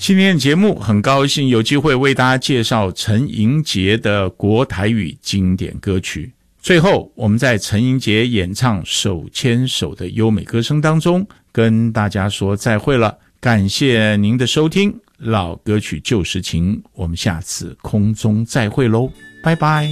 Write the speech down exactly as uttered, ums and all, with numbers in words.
今天的节目很高兴有机会为大家介绍陈盈杰的国台语经典歌曲。最后我们在陈盈杰演唱手牵手的优美歌声当中跟大家说再会了，感谢您的收听，老歌曲旧时情，我们下次空中再会咯，拜拜。